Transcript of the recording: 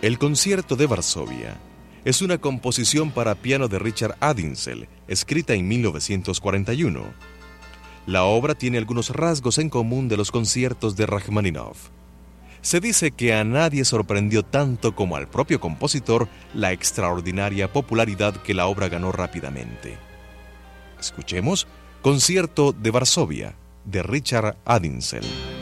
El concierto de Varsovia es una composición para piano de Richard Addinsel, escrita en 1941. La obra tiene algunos rasgos en común de los conciertos de Rajmáninov. Se dice que a nadie sorprendió tanto como al propio compositor la extraordinaria popularidad que la obra ganó rápidamente. Escuchemos Concierto de Varsovia, de Richard Addinsel.